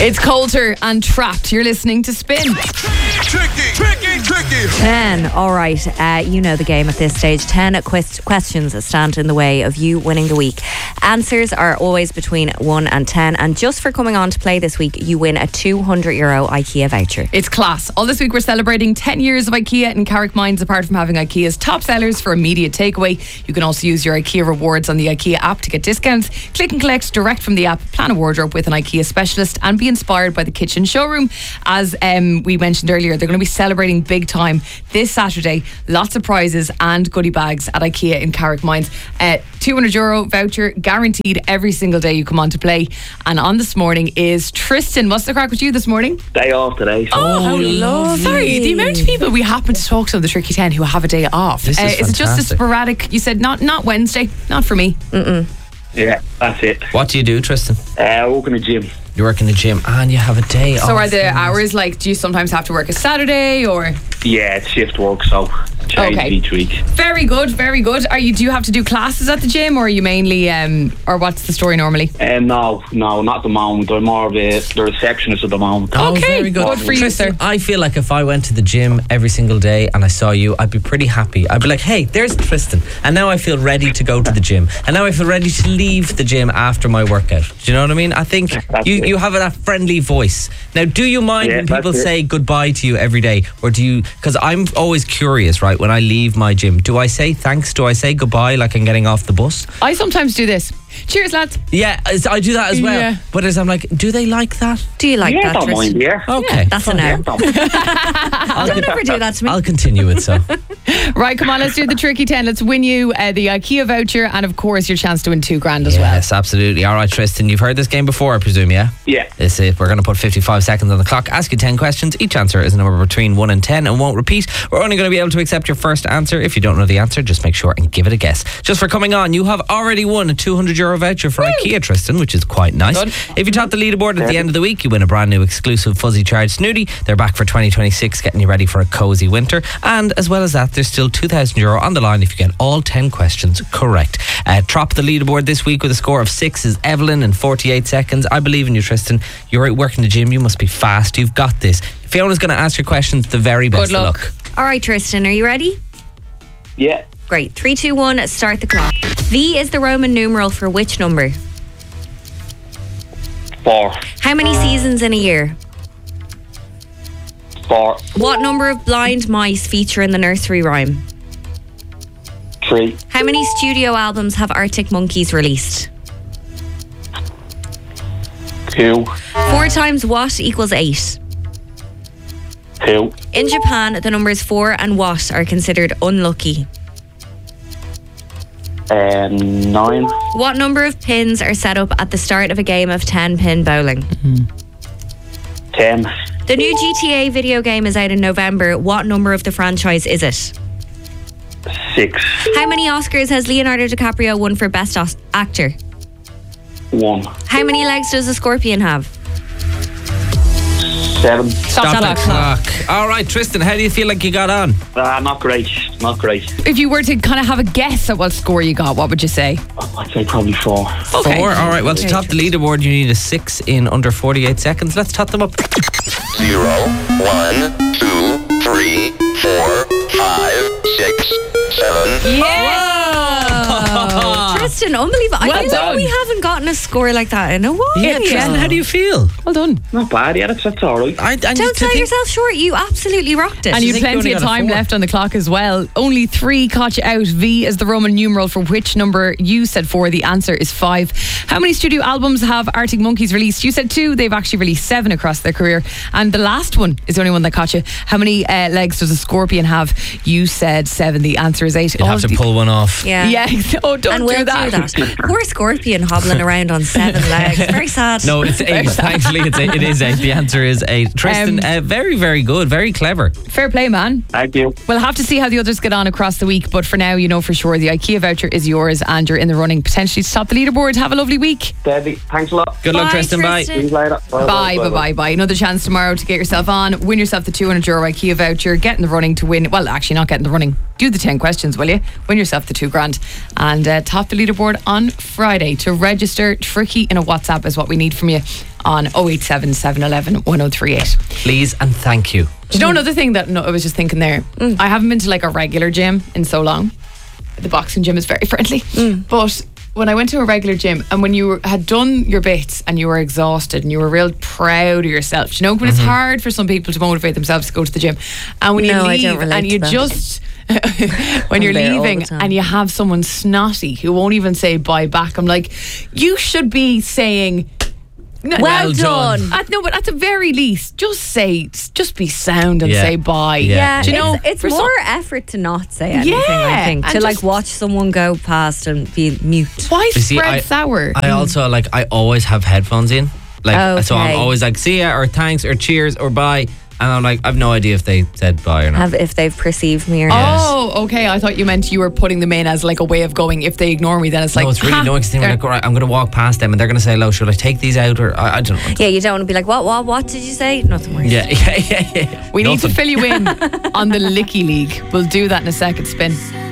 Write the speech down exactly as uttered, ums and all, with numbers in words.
It's Coulter and Trapped. You're listening to Spin. Tricky, tricky, tricky. ten. All right. Uh, you know the game at this stage. ten quest- questions stand in the way of you winning the week. Answers are always between one and ten. And just for coming on to play this week, you win a two hundred euro IKEA voucher. It's class. All this week we're celebrating ten years of IKEA in Carrickmines. Apart from having IKEA's top sellers for immediate takeaway, you can also use your IKEA rewards on the IKEA app to get discounts. Click and collect direct from the app. Plan a wardrobe with an IKEA specialist and be inspired by the kitchen showroom. As um, we mentioned earlier, they're going to be celebrating big time this Saturday. Lots of prizes and goodie bags at IKEA in Carrickmines. Uh, two hundred euro voucher guaranteed every single day you come on to play. And on this morning is Tristan. What's the crack with you this morning? Day off today. So Oh, how lovely. lovely. Sorry, the amount of people we happen to talk to on the Tricky ten who have a day off. This is uh, is it just a fantastic. sporadic? You said not not Wednesday, not for me. yeah, that's it. What do you do, Tristan? Uh, I work in the gym. You work in the gym and you have a day off. So are the hours like, do you sometimes have to work a Saturday or? Yeah, it's shift work, so change Okay. each week. Very good, very good. Are you? Do you have to do classes at the gym, or are you mainly, um, or what's the story normally? Um, no, no, not at the moment. I'm more of a, the receptionist at the moment. Oh, Okay, very good. good for you, Tristan, sir. I feel like if I went to the gym every single day and I saw you, I'd be pretty happy. I'd be like, hey, there's Tristan. And now I feel ready to go to the gym. And now I feel ready to leave the gym after my workout. Do you know what I mean? I think That's you, it. you have that friendly voice. Now, do you mind Yeah, when people that's it. say goodbye to you every day? Or do you, because I'm always curious, right, when I leave my gym, do I say thanks? Do I say goodbye like I'm getting off the bus? I sometimes do this. Cheers, lads. Yeah, as- I do that as well. Yeah. But as I'm like, do they like that? Do you like yeah, that, don't Tristan? mind, yeah. Okay. That's a Yeah, no. don't mind. Don't ever do that to me. I'll continue it, so. Right, come on, let's do the Tricky ten. Let's win you uh, the IKEA voucher and, of course, your chance to win two grand as well. Yes, absolutely. All right, Tristan, you've heard this game before, I presume, yeah? Yeah. This is, we're going to put fifty-five seconds on the clock, ask you ten questions. Each answer is a number between one and ten and won't repeat. We're only going to be able to accept your first answer. If you don't know the answer, just make sure and give it a guess. Just for coming on, you have already won a two hundred euro voucher for IKEA, Tristan, which is quite nice. Good. If you top the leaderboard at the end of the week, you win a brand new exclusive Fuzzy Charge Snooty. They're back for twenty twenty-six, getting you ready for a cosy winter. And as well as that, there's still two thousand euro on the line if you get all ten questions correct. Uh, top the leaderboard this week with a score of six is Evelyn in forty-eight seconds. I believe in you, Tristan. You're out working the gym. You must be fast. You've got this. Fiona's going to ask your questions the very best Good of luck. luck. All right, Tristan, are you ready? Yeah. Great. Three, two, one, start the clock. V is the Roman numeral for which number? Four. How many seasons in a year? Four. What number of blind mice feature in the nursery rhyme? Three. How many studio albums have Arctic Monkeys released? Two. Four times what equals eight? Two. In Japan, the numbers four and what are considered unlucky? Um, nine. What number of pins are set up at the start of a game of ten-pin bowling? Ten. The new G T A video game is out in November. What number of the franchise is it? Six. How many Oscars has Leonardo DiCaprio won for Best Os- Actor? One. How many legs does a scorpion have? Seven. Stop, the the clock. All right, Tristan, how do you feel like you got on? Uh, not great. Not great. If you were to kind of have a guess at what score you got, what would you say? I'd say probably four. Okay. Four. All right, well, to top the leaderboard, you need a six in under forty-eight seconds. Let's top them up. Zero, one, two, three, four, five, six, seven. Yeah. Tristan, unbelievable. I Well feel done. like we haven't gotten a score like that in a while. Yeah, Tristan, how do you feel? Well done. Not bad. Yeah, that's, that's all right. I, I Don't need to sell think- yourself short. You absolutely rocked it. And you think had you plenty only of got a time four. left on the clock as well. Only three caught you out. V is the Roman numeral for which number? You said four. The answer is five. How many studio albums have Arctic Monkeys released? You said two. They've actually released seven across their career. And the last one is the only one that caught you. How many uh, legs does a scorpion have? You said seven. The answer is eight. You'll have to pull one off. yeah. Yeah. Oh, don't And do, we'll that. do that. Poor scorpion hobbling around on seven legs. Very sad. No, it's eight. Thankfully, it's eight. It is eight. The answer is eight. Tristan, Um, uh, very, very good. Very clever. Fair play, man. Thank you. We'll have to see how the others get on across the week, but for now, you know for sure the IKEA voucher is yours and you're in the running potentially to top the leaderboard. Have a lovely week. Deadly. Thanks a lot. Good luck, Bye, Tristan. Bye. Tristan. See you later. Bye, bye, bye, bye. Another chance tomorrow to get yourself on, win yourself the two hundred euro IKEA voucher, get in the running to win. Well, actually, not get in the running. Do the ten questions, will you? Win yourself the two grand and uh, top the leaderboard on Friday. To register, tricky in a WhatsApp is what we need from you on oh eight seven, seven one one, one oh three eight. Please and thank you. Do you know another thing that no, I was just thinking there? Mm. I haven't been to like a regular gym in so long. The boxing gym is very friendly. Mm. But when I went to a regular gym and when you were, had done your bits and you were exhausted and you were real proud of yourself, you know, when mm-hmm. it's hard for some people to motivate themselves to go to the gym. And when no, you leave and you just... when you're leaving and you have someone snotty who won't even say bye back, I'm like, you should be saying... No, well, well done. done. Uh, no, but at the very least, just say, just be sound and yeah. say bye. Yeah, yeah. Do you know, it's, it's more some, effort to not say anything. Yeah, I think to like watch someone go past and be mute. Why spread see, I, sour? I also like. I always have headphones in, like okay. so. I'm always like, see ya, or thanks, or cheers, or bye. And I'm like, I've no idea if they said bye or not. Have, if they've perceived me or not. Oh, okay. I thought you meant you were putting them in as like a way of going, if they ignore me, then it's like... No, it's really annoying because like, right, I'm going to walk past them and they're going to say hello. Should I take these out or... I, I don't know. Yeah, you don't want to be like, what, what, what did you say? Nothing worse. Yeah, yeah, yeah, yeah. We Nothing. need to fill you in on the Licky League. We'll do that in a second spin.